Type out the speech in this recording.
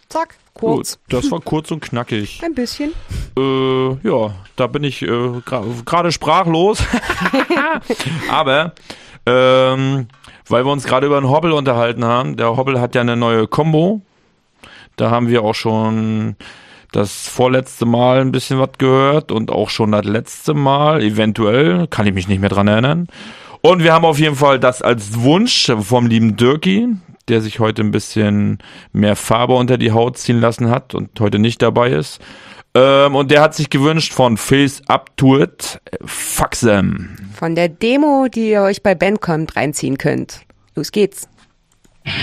Zack, kurz. Gut, das war kurz und knackig. Ein bisschen. Ja, da bin ich gerade sprachlos. Aber, weil wir uns gerade über den Hobbel unterhalten haben, der Hobbel hat ja eine neue Combo. Da haben wir auch schon das vorletzte Mal ein bisschen was gehört und auch schon das letzte Mal, eventuell, kann ich mich nicht mehr dran erinnern. Und wir haben auf jeden Fall das als Wunsch vom lieben Dirki, der sich heute ein bisschen mehr Farbe unter die Haut ziehen lassen hat und heute nicht dabei ist. Und der hat sich gewünscht von Face Up To It, Fuck Them. Von der Demo, die ihr euch bei Bandcamp reinziehen könnt. Los geht's.